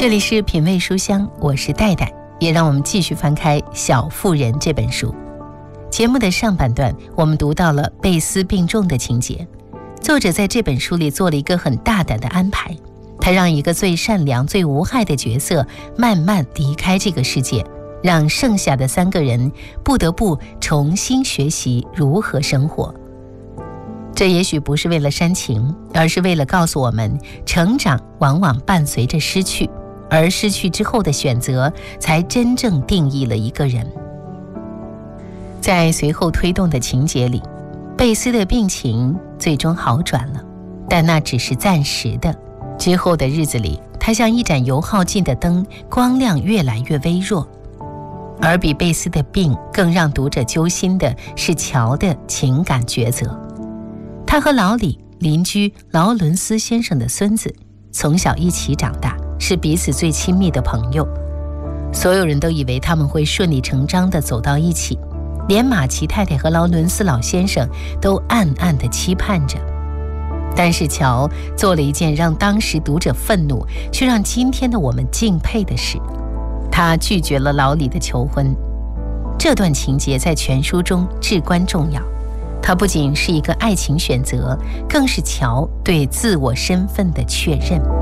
这里是品味书香，我是戴戴，也让我们继续翻开《小妇人》这本书。节目的上半段，我们读到了贝斯病重的情节。作者在这本书里做了一个很大胆的安排，他让一个最善良、最无害的角色慢慢离开这个世界，让剩下的3个人不得不重新学习如何生活。这也许不是为了煽情，而是为了告诉我们，成长往往伴随着失去，而失去之后的选择才真正定义了一个人。在随后推动的情节里，贝斯的病情最终好转了，但那只是暂时的。之后的日子里，他像一盏油耗尽的灯，光亮越来越微弱。而比贝斯的病更让读者揪心的是乔的情感抉择。他和老李邻居劳伦斯先生的孙子，从小一起长大，是彼此最亲密的朋友。所有人都以为他们会顺理成章地走到一起，连马奇太太和劳伦斯老先生都暗暗地期盼着。但是乔做了一件让当时读者愤怒，却让今天的我们敬佩的事，他拒绝了老李的求婚。这段情节在全书中至关重要，它不仅是一个爱情选择，更是乔对自我身份的确认。